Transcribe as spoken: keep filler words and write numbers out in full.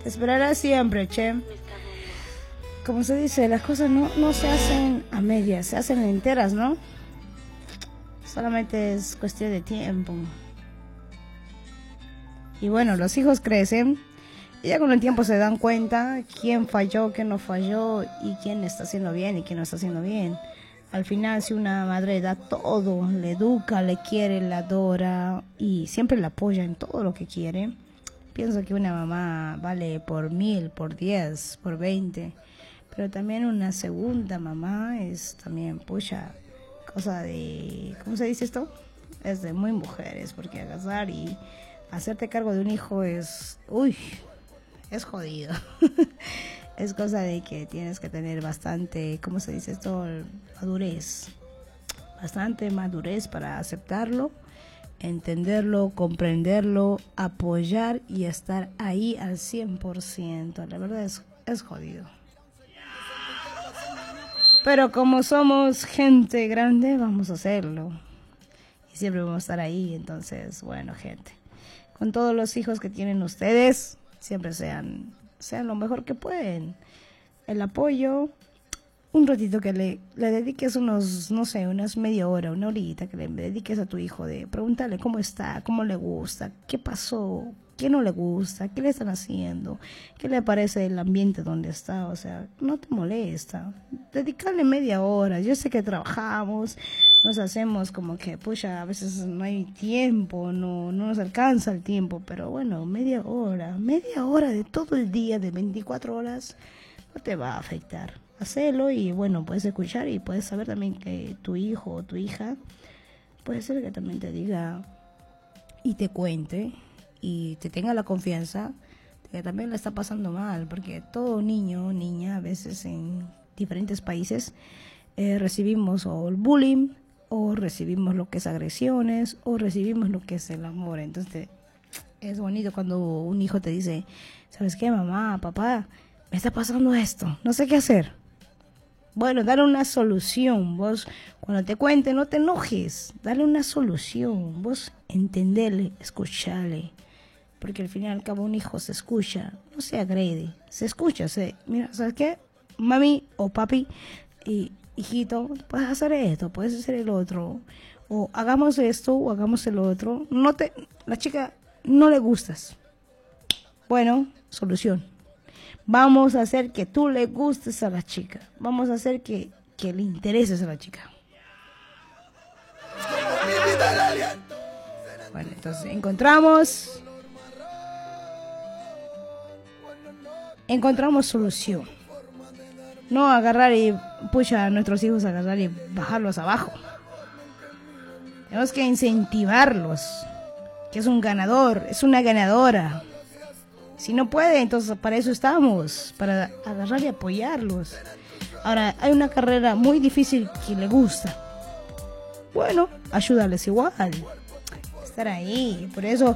Te esperará siempre, che. Como se dice, las cosas no, no se hacen a medias, se hacen enteras, ¿no? Solamente es cuestión de tiempo. Y bueno, los hijos crecen y ya con el tiempo se dan cuenta quién falló, quién no falló y quién está haciendo bien y quién no está haciendo bien. Al final, si una madre da todo, le educa, le quiere, la adora y siempre la apoya en todo lo que quiere, pienso que una mamá vale por mil, por diez, por veinte. Pero también una segunda mamá es también, pucha, cosa de, ¿cómo se dice esto? Es de muy mujeres, porque agarrar y hacerte cargo de un hijo es, uy, es jodido. Es cosa de que tienes que tener bastante, ¿cómo se dice esto? Madurez. Bastante madurez para aceptarlo, entenderlo, comprenderlo, apoyar y estar ahí al cien por ciento. La verdad es, es jodido. Pero como somos gente grande, vamos a hacerlo. Y siempre vamos a estar ahí. Entonces, bueno, gente, con todos los hijos que tienen ustedes, siempre sean, sean lo mejor que pueden. El apoyo, un ratito que le, le dediques unos, no sé, unas media hora, una horita que le dediques a tu hijo, de preguntarle cómo está, cómo le gusta, qué pasó, qué no le gusta, qué le están haciendo, qué le parece el ambiente donde está. O sea, no te molesta. Dedicarle media hora. Yo sé que trabajamos, nos hacemos como que, pucha, a veces no hay tiempo, no, no nos alcanza el tiempo, pero bueno, media hora, media hora de todo el día, de veinticuatro horas, no te va a afectar. Hacelo y bueno, puedes escuchar y puedes saber también que tu hijo o tu hija puede ser que también te diga y te cuente y te tenga la confianza de que también la está pasando mal, porque todo niño o niña a veces en diferentes países eh, recibimos o el bullying o recibimos lo que es agresiones o recibimos lo que es el amor. Entonces es bonito cuando un hijo te dice, ¿sabes qué, mamá, papá? Me está pasando esto, no sé qué hacer. Bueno, dale una solución. Vos, cuando te cuente, no te enojes. Dale una solución. Vos entenderle, escucharle. Porque al fin y al cabo un hijo se escucha, no se agrede. Se escucha, se, mira, ¿sabes qué? Mami o papi, y, hijito, puedes hacer esto, puedes hacer el otro. O hagamos esto o hagamos el otro. No te, la chica no le gustas. Bueno, solución. Vamos a hacer que tú le gustes a la chica. Vamos a hacer que, que le intereses a la chica. Bueno, entonces encontramos... Encontramos solución. No agarrar y pucha a nuestros hijos, agarrar y bajarlos abajo. Tenemos que incentivarlos. Que es un ganador, es una ganadora. Si no puede, entonces para eso estamos, para agarrar y apoyarlos. Ahora, hay una carrera muy difícil que le gusta. Bueno, ayudarles igual. Estar ahí. Por eso